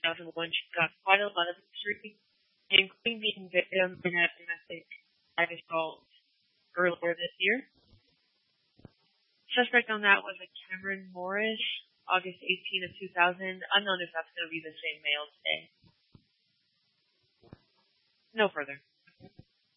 2001, she got quite a lot of history, including being victim in a domestic assault earlier this year. Suspect on that was a Cameron Morris, August 18 of 2000. Unknown if that's going to be the same male today. No further.